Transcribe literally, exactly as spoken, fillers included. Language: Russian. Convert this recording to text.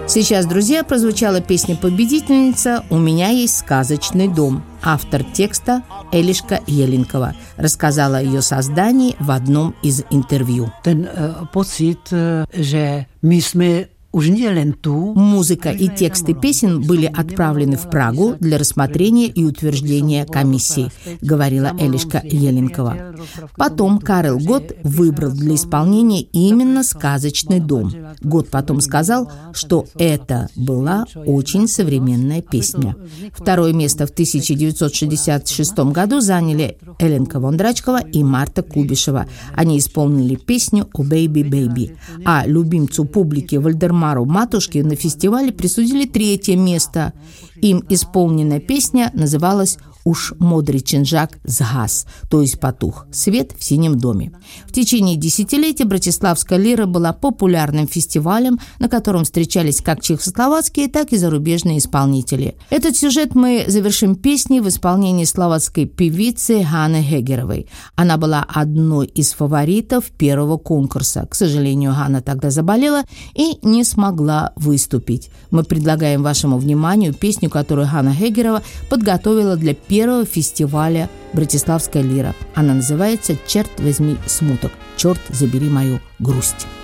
Сейчас, друзья, прозвучала песня-победительница «У меня есть сказочный дом». Автор текста Елишка Еленкова рассказала о ее создании в одном из интервью. Ten uh, pocit, uh, že my jsme už nie len tu. Музыка и тексты песен были отправлены в Прагу для рассмотрения и утверждения комиссии, говорила Елишка Еленкова. Потом Карел Гот выбрал для исполнения именно «Сказочный дом». Гот потом сказал, что это была очень современная песня. Второе место в тысяча девятьсот шестьдесят шестом году заняли Эленка Вондрачкова и Марта Кубишева. Они исполнили песню «О Бэйби Бэйби», а любимцу публики Вальдемару Матушке на фестивале присудили третье место. Им исполненная песня называлась «Уж модрый чинжак сгас», то есть потух свет в синем доме. В течение десятилетия Братиславская лира была популярным фестивалем, на котором встречались как чехословацкие, так и зарубежные исполнители. Этот сюжет мы завершим песней в исполнении словацкой певицы Ханы Хегеровой. Она была одной из фаворитов первого конкурса. К сожалению, Ганна тогда заболела и не смогла выступить. Мы предлагаем вашему вниманию песню, которую Хана Хегерова подготовила для первого первого фестиваля «Братиславская лира». Она называется «Черт возьми смуток», «Черт забери мою грусть».